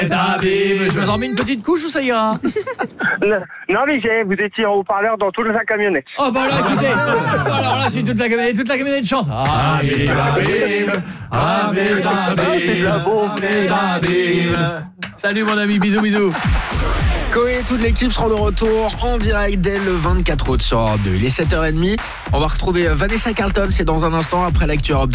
Je vous en mets une petite couche ou ça ira? Non, mais vous étiez en haut-parleur dans toute la camionnette. Oh bah là, écoutez, alors là, c'est toute la camionnette chante. Salut mon ami, bisous. Koé et toute l'équipe seront de retour en direct dès le 24 août sur Europe 2. Il est 7h30. On va retrouver Vanessa Carlton, c'est dans un instant après l'actu Europe 2.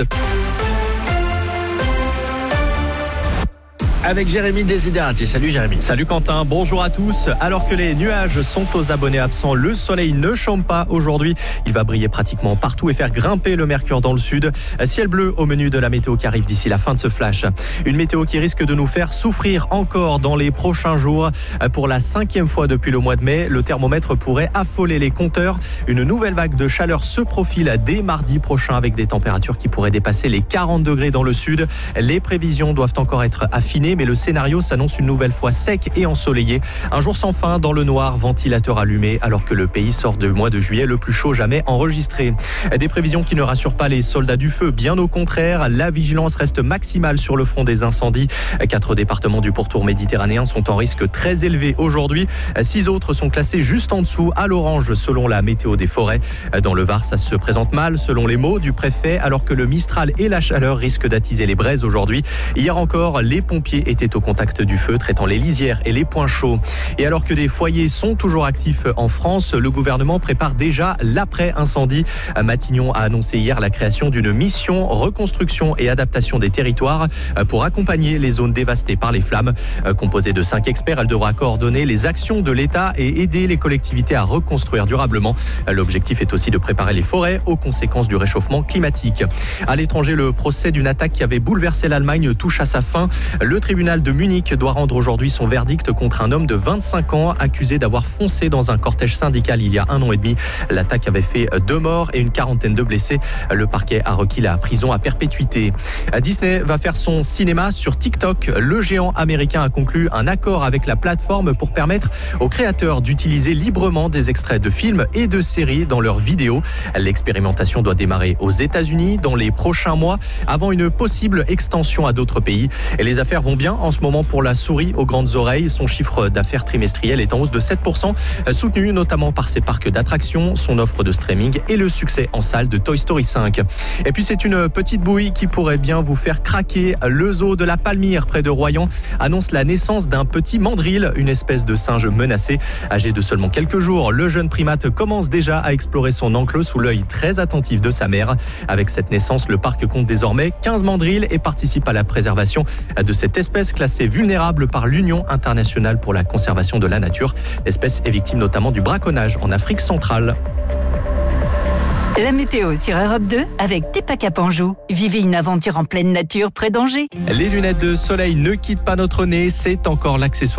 Avec Jérémy Desiderati. Salut Jérémy. Salut Quentin, bonjour à tous. Alors que les nuages sont aux abonnés absents, le soleil ne chôme pas aujourd'hui. Il va briller pratiquement partout et faire grimper le mercure dans le sud. Ciel bleu au menu de la météo qui arrive d'ici la fin de ce flash. Une météo qui risque de nous faire souffrir encore dans les prochains jours. Pour la 5e fois depuis le mois de mai, le thermomètre pourrait affoler les compteurs. Une nouvelle vague de chaleur se profile dès mardi prochain avec des températures qui pourraient dépasser les 40 degrés dans le sud. Les prévisions doivent encore être affinées, mais le scénario s'annonce une nouvelle fois sec et ensoleillé. Un jour sans fin dans le noir, ventilateur allumé, alors que le pays sort du mois de juillet le plus chaud jamais enregistré. Des prévisions qui ne rassurent pas les soldats du feu, bien au contraire. La vigilance reste maximale sur le front des incendies. 4 départements du pourtour méditerranéen sont en risque très élevé aujourd'hui. 6 autres sont classés juste en dessous, à l'orange, selon la météo des forêts. Dans le Var, ça se présente mal, selon les mots du préfet, alors que le Mistral et la chaleur risquent d'attiser les braises aujourd'hui. Hier encore, les pompiers étaient au contact du feu, traitant les lisières et les points chauds. Et alors que des foyers sont toujours actifs en France, le gouvernement prépare déjà l'après-incendie. Matignon a annoncé hier la création d'une mission reconstruction et adaptation des territoires pour accompagner les zones dévastées par les flammes. Composée de 5 experts, elle devra coordonner les actions de l'État et aider les collectivités à reconstruire durablement. L'objectif est aussi de préparer les forêts aux conséquences du réchauffement climatique. À l'étranger, le procès d'une attaque qui avait bouleversé l'Allemagne touche à sa fin. Le tribunal de Munich doit rendre aujourd'hui son verdict contre un homme de 25 ans accusé d'avoir foncé dans un cortège syndical il y a 1 an et demi. L'attaque avait fait 2 morts et une quarantaine de blessés. Le parquet a requis la prison à perpétuité. Disney va faire son cinéma sur TikTok. Le géant américain a conclu un accord avec la plateforme pour permettre aux créateurs d'utiliser librement des extraits de films et de séries dans leurs vidéos. L'expérimentation doit démarrer aux États-Unis dans les prochains mois avant une possible extension à d'autres pays. Et les affaires vont bien en ce moment pour la souris aux grandes oreilles. Son chiffre d'affaires trimestriel est en hausse de 7%, soutenu notamment par ses parcs d'attractions, son offre de streaming et le succès en salle de Toy Story 5. Et puis c'est une petite bouille qui pourrait bien vous faire craquer. Le zoo de la Palmyre près de Royan annonce la naissance d'un petit mandrill, une espèce de singe menacé. Âgé de seulement quelques jours, le jeune primate commence déjà à explorer son enclos sous l'œil très attentif de sa mère. Avec cette naissance, le parc compte désormais 15 mandrills et participe à la préservation de cette espèce classée vulnérable par l'Union internationale pour la conservation de la nature. L'espèce est victime notamment du braconnage en Afrique centrale. La météo sur Europe 2 avec Tepa Cap Anjou. Vivez une aventure en pleine nature près d'Angers. Les lunettes de soleil ne quittent pas notre nez, c'est encore l'accessoire